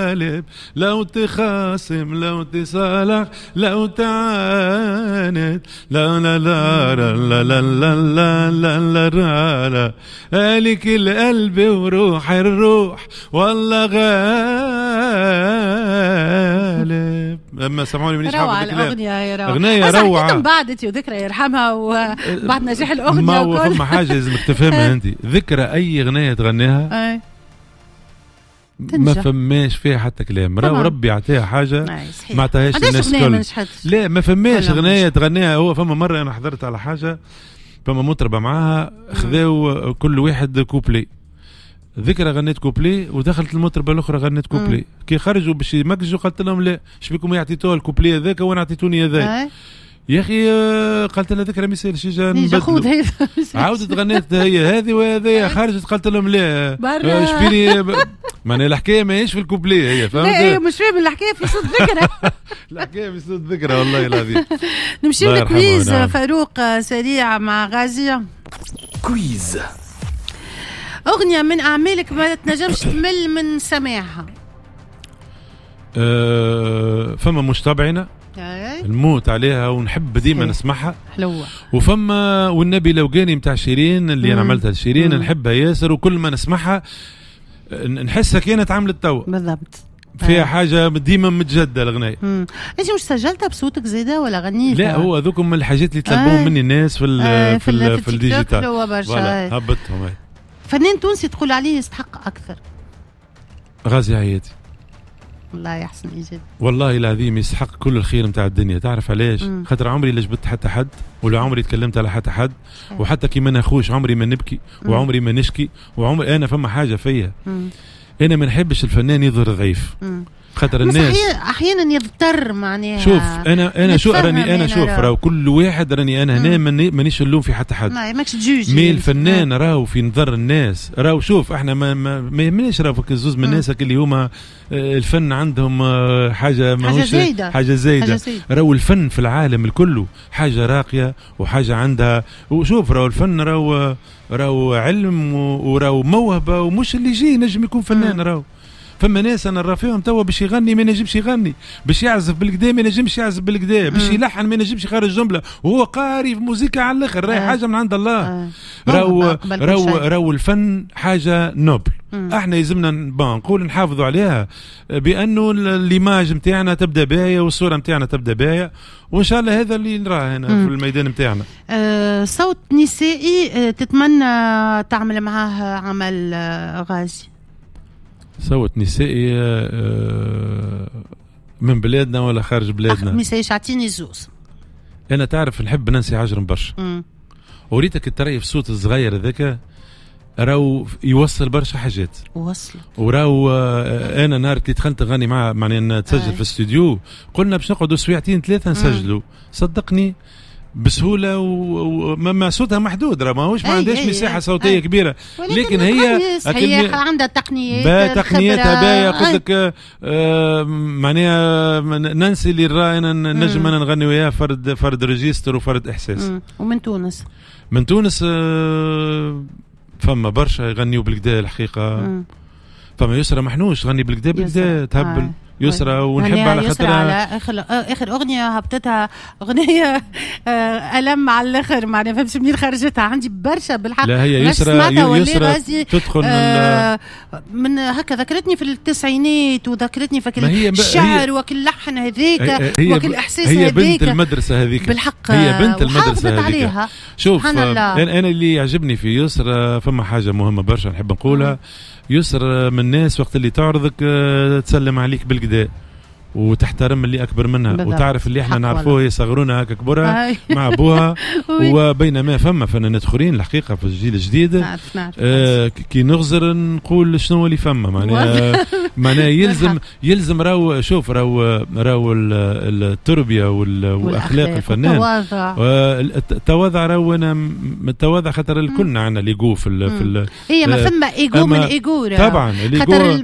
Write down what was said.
تغالب، لو تخاصم، لو تصالح، لو تعاند، لا لا لا لا لا لا لا لا لا لا هالك القلب وروح الروح والله غالب. اما سمعوني منيش حافظ الكلام. أغنية روعة بعدت وذكرى يرحمها وبعد نجاح الأغنية ما هو فما حاجة لازمك تفهمها أنت. ذكرى أي أغنية تغنيها ما فماش فيها حتى كلام، راهو ربي عطيها حاجة ما عطاهاش الناس كل. لا ما فماش أغنية تغنيها. هو فما مرة أنا حضرت على حاجة، فما مطربة معاها خذاو كل واحد كوبلي. ذكرى غنيت كوبلي ودخلت المطربة الأخرى غنيت كوبلي. كي خرجوا باش يمكجوا قلت لهم لا شبيكم يعطيتوها الكوبلي هذاك وانا اعطيتوني هذاك. يا اخي قلت لها ذكرى مثال شي نبدلوا. عاودت غنيت هي هذه وهذه خرجت قلت لهم لا شبيني معناها الحكايه ماهيش في الكوبلي هي فهمت. لا مش فاهم الحكايه في صوت ذكرى. الحكايه في صوت ذكرى والله العظيم. نمشي للكويز. فاروق سريع مع غازيه. كويز. أغنية من أعمالك ما تنجمش تمل من سماعها. فما مشتبعنا نموت عليها ونحب ديما نسمعها حلوة. وفما والنبي لو جاني متاع شيرين اللي أنا عملتها لشيرين نحبها ياسر، وكل ما نسمعها نحسها كانت عملت توا بالضبط. فيها حاجة ديما متجدة الأغنية. أنت مش سجلتها بصوتك زيادة ولا غنيتها؟ لا هو ذوكم من الحاجات اللي طلبوهم مني الناس في الديجيتال. هبطهم. فنان تونسي تقول عليه يستحق أكثر؟ غازي عياتي. الله يحسن إيجاد. والله العظيم يستحق كل الخير متاع الدنيا. تعرف علاش؟ خاطر عمري لا جبت حتى حد ولا عمري تكلمت على حتى حد، وحتى كي ما نخوش عمري ما نبكي وعمري ما نشكي وعمري أنا فما حاجة فيا أنا ما نحبش الفنان يظهر ضعيف. خاطر الناس احيانا يضطر معناها. شوف انا شو راني انا شوف راهو كل واحد راني انا هنا مانيش نلوم في حتى حد. ماكش تجوج مي الفنان راهو في نظر الناس راهو شوف احنا ما يهمناش راهو الزوز من الناس اللي هما الفن عندهم حاجه ماهوش حاجه زايده. راهو الفن في العالم الكل حاجه راقيه وحاجه عندها. وشوف راهو الفن راهو علم وراهو موهبه ومش اللي يجي نجم يكون فنان. راهو فما ناس انا نرى فيهم توا باش يغني ما ينجمش يغني، باش يعزف بالكدا ما ينجمش يعزف بالكدا، باش يلحن ما ينجمش يخرج جمله وهو قاري في موسيقى على الاخر. راهي حاجه من عند الله. راهو الفن حاجه نوبل. احنا يلزمنا نقول نحافظوا عليها بانه الايماج نتاعنا تبدا باهيه والصوره نتاعنا تبدا باهيه، وان شاء الله هذا اللي نراه هنا في الميدان نتاعنا. صوت نسائي تتمنى تعمل معاه عمل غازي؟ صوت نسائي من بلادنا ولا خارج بلادنا؟ نسائي اعطيني زوز. انا تعرف نحب نانسي عجرم برشا. وريتك التري في الصوت الصغير هذاك راهو يوصل برشا حاجات. وراهو انا نهار اللي دخلت نغني معاه معناها نتسجل في الاستوديو قلنا باش نقعدوا سويعتين ثلاثه نسجلوا. صدقني بسهوله وما صوتها محدود راه ماهوش ما عندهاش مساحه صوتيه كبيره، لكن هي عندها تقنياتها باهيه. قلت لك معناها نانسي اللي راينا نجم انا نغني وياه فرد ريجستر وفرد احساس. ومن تونس فما برشا يغنيوا بالكدا الحقيقه. فما يسرى محنوش غني بالكدا تهبل يسرى ونحب على خاطرها. على اخر اغنيه هبطتها اغنيه الم على الاخر معناها فهمت منين خرجتها عندي برشا بالحق. لا هي يسرى تدخل من هكا ذكرتني في التسعينات وذكرتني فكر الشعر وكل لحن هذيك وكل احساس هذيك. هي بنت المدرسه هذيك بالحق. هي بنت المدرسه هذيك. شوف انا اللي يعجبني في يسرى فما حاجه مهمه برشا نحب نقولها. يسر من الناس وقت اللي تعرضك تسلم عليك بالكدا وتحترم اللي أكبر منها بالضبط. وتعرف اللي احنا نعرفوه يصغرونا هكا كبرها مع أبوها. وبينما فما فنانات أخرين الحقيقة في الجيل الجديد كي نغزر نقول شنو اللي فما معناها يلزم راهو شوف راهو التربية وأخلاق الفنان التواضع. راهو أنا متواضع خاطر الكلنا عنا الإيجو في هي ما فما إيجو من إيجو طبعا الإيجو